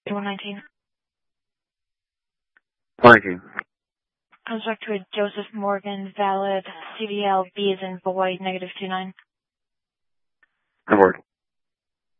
119. 119. Comes back to a Joseph Morgan, valid, CDL, B as in boy, -29. Abort.